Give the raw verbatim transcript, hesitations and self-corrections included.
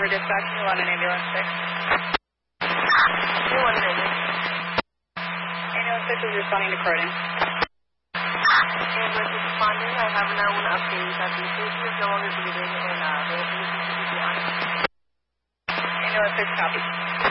River Dispatch, you want an ambulance six? You want an ambulance? Ambulance six is responding to Croydon. Ambulance is responding. I have now one update that the station is no longer bleeding and uh, they have to use the C P R. Ambulance six, copy.